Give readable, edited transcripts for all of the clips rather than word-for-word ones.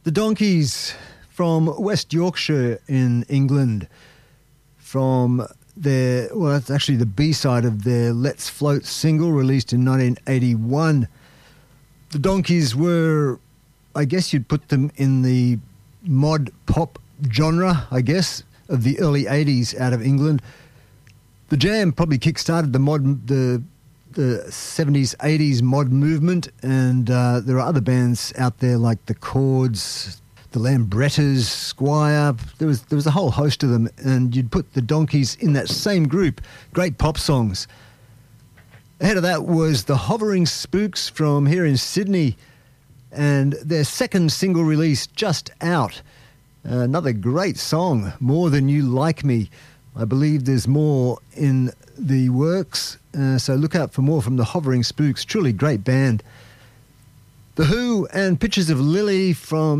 The Donkeys from West Yorkshire in England, from their, well, it's actually the B-side of their Let's Float single released in 1981. The Donkeys were, I guess you'd put them in the mod pop genre, I guess, of the early 80s out of England. The Jam probably kick-started the 70s, 80s mod movement, and there are other bands out there like The Chords, the Lambrettas, Squire. There was a whole host of them, and you'd put the Donkeys in that same group. Great pop songs. Ahead of that was the Hovering Spooks from here in Sydney, and their second single release just out. Another great song, More Than You Like Me. I believe there's more in the works, so look out for more from the Hovering Spooks. Truly great band. The Who and Pictures of Lily from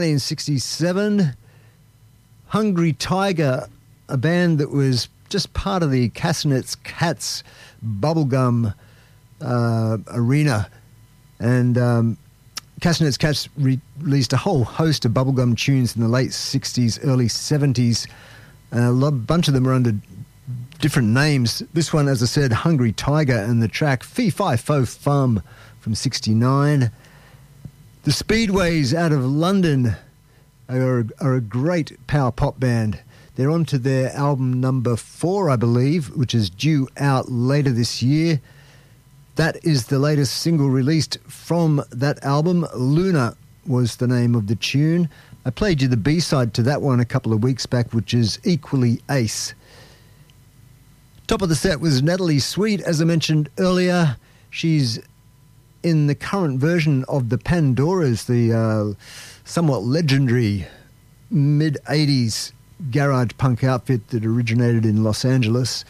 1967. Hungry Tiger, a band that was just part of the Castanets Cats bubblegum arena. And Castanets Cats released a whole host of bubblegum tunes in the late 60s, early 70s. A bunch of them are under different names. This one, as I said, Hungry Tiger, and the track Fee Fi Fo Fum from 69. The Speedways out of London are a great power pop band. They're on to their album number 4, I believe, which is due out later this year. That is the latest single released from that album. Luna was the name of the tune. I played you the B-side to that one a couple of weeks back, which is equally ace. Top of the set was Natalie Sweet, as I mentioned earlier. She's in the current version of the Pandoras, the somewhat legendary mid-80s garage punk outfit that originated in Los Angeles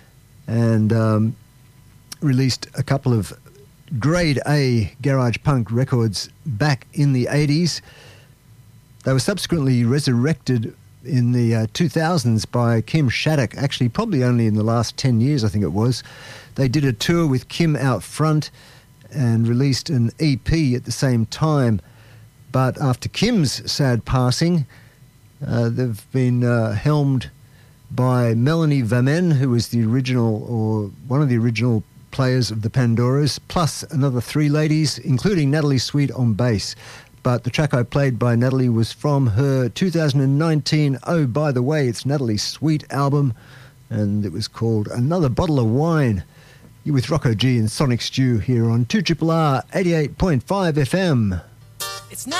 and released a couple of grade A garage punk records back in the 80s. They were subsequently resurrected in the 2000s by Kim Shattuck, actually probably only in the last 10 years, I think it was. They did a tour with Kim out front and released an EP at the same time. But after Kim's sad passing, they've been helmed by Melanie Vamen, who was the original, or one of the original players of the Pandoras, plus another 3 ladies, including Natalie Sweet on bass. But the track I played by Natalie was from her 2019 Oh By The Way, It's Natalie Sweet album, and it was called Another Bottle of Wine. You're with Rocco G and Sonic Stew here on 2RRR 88.5 FM. It's not